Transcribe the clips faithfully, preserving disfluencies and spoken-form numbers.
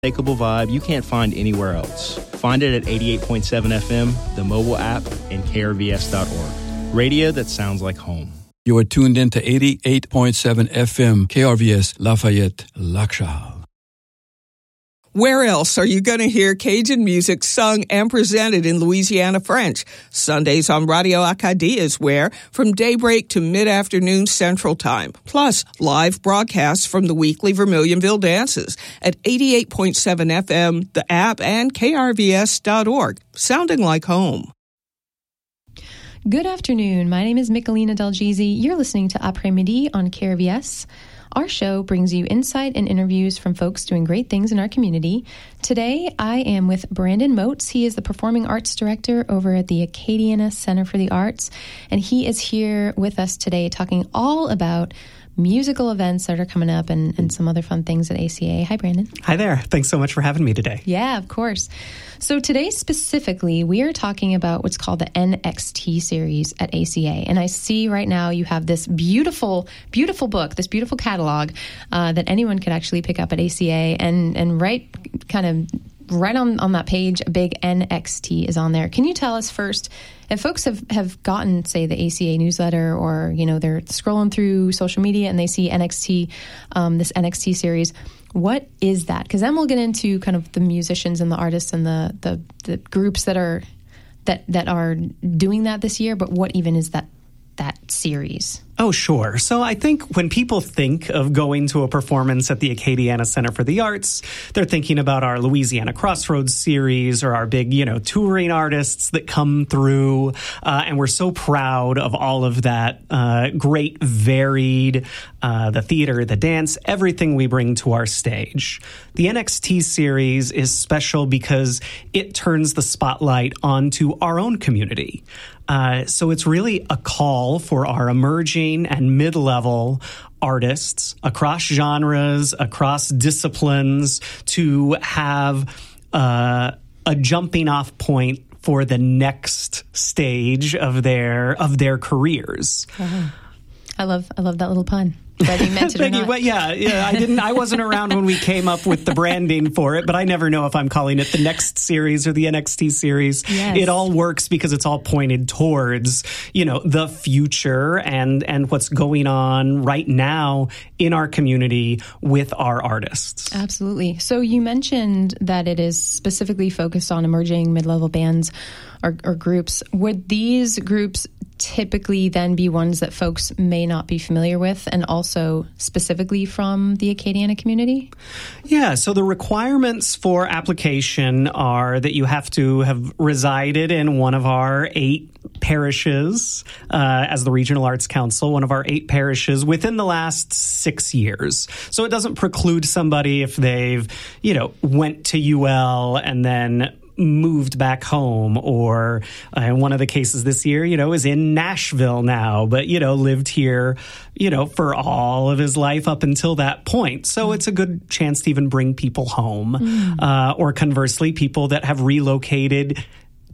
unmistakable vibe you can't find anywhere else. Find it at eighty-eight point seven F M, the mobile app, and K R V S dot org. Radio that sounds like home. You are tuned in to eighty-eight point seven F M, K R V S, Lafayette, Lakshal. Where else are you going to hear Cajun music sung and presented in Louisiana French? Sundays on Radio Acadie is where, from daybreak to mid-afternoon Central Time. Plus, live broadcasts from the weekly Vermilionville dances at eighty-eight point seven F M, the app, and K R V S dot org. Sounding like home. Good afternoon. My name is Michelina Delgizi. You're listening to Après Midi on K R V S. Our show brings you insight and interviews from folks doing great things in our community. Today, I am with Brandon Moats. He is the Performing Arts Director over at the Acadiana Center for the Arts, and he is here with us today talking all about musical events that are coming up and, and some other fun things at A C A. Hi, Brandon. Hi there. Thanks so much for having me today. Yeah, of course. So today specifically, we are talking about what's called the N X T series at A C A. And I see right now you have this beautiful, beautiful book, this beautiful catalog uh, that anyone could actually pick up at A C A. And, and right kind of right on, on that page, a big N X T is on there. Can you tell us first, if folks have, have gotten, say, the A C A newsletter, or, you know, they're scrolling through social media and they see N X T, um, this N X T series, what is that? Because then we'll get into kind of the musicians and the artists and the, the, the groups that are that that are doing that this year. But what even is that that series? Oh, sure. So I think when people think of going to a performance at the Acadiana Center for the Arts, they're thinking about our Louisiana Crossroads series or our big, you know, touring artists that come through. Uh, and we're so proud of all of that uh, great, varied, uh, the theater, the dance, everything we bring to our stage. The N X T series is special because it turns the spotlight onto our own community. Uh, so it's really a call for our emerging and mid-level artists across genres, across disciplines, to have uh, a jumping-off point for the next stage of their of their careers. Wow. I love I love that little pun. Whether you meant it or not. Well, yeah, yeah. I didn't. I wasn't around when we came up with the branding for it, but I never know if I'm calling it the next series or the N X T series. Yes. It all works because it's all pointed towards, you know, the future and and what's going on right now in our community with our artists. Absolutely. So you mentioned that it is specifically focused on emerging mid-level bands or, or groups. Would these groups typically then be ones that folks may not be familiar with, and also specifically from the Acadiana community? Yeah, so the requirements for application are that you have to have resided in one of our eight parishes uh, as the Regional Arts Council, one of our eight parishes within the last six years. So it doesn't preclude somebody if they've, you know, went to U L and then moved back home, or uh, in one of the cases this year, you know, is in Nashville now, but, you know, lived here, you know, for all of his life up until that point. So mm. it's a good chance to even bring people home, mm. uh, or conversely, people that have relocated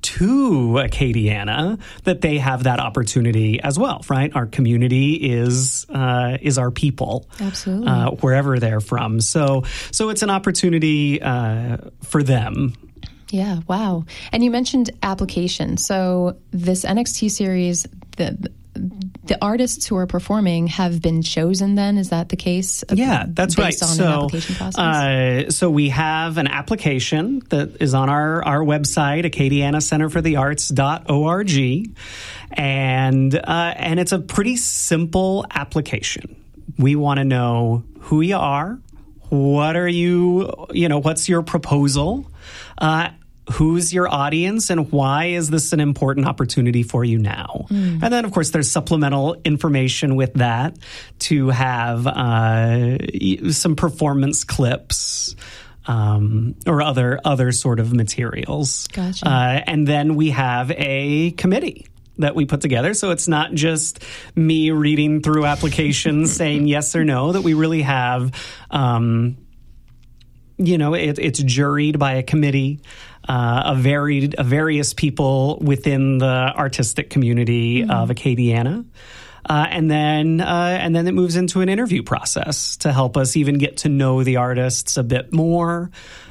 to Acadiana, that they have that opportunity as well, right? Our community is uh, is our people, absolutely, uh, wherever they're from. So so it's an opportunity uh, for them. Yeah, wow. And you mentioned application. So this N X T series, the the artists who are performing have been chosen then? Is that the case? Yeah, that's based right. on so, an application process? Uh, so we have an application that is on our, our website, acadiana center for the arts dot org. And, uh, and it's a pretty simple application. We want to know who you are. What are you, you know, what's your proposal? Uh, who's your audience, and why is this an important opportunity for you now? Mm. And then, of course, there's supplemental information with that to have uh, some performance clips um, or other other sort of materials. Gotcha. Uh, and then we have a committee that we put together. So it's not just me reading through applications saying yes or no, that we really have, um, you know, it, it's juried by a committee, uh, a varied, a various people within the artistic community mm-hmm. of Acadiana. Uh, and then, uh, and then it moves into an interview process to help us even get to know the artists a bit more.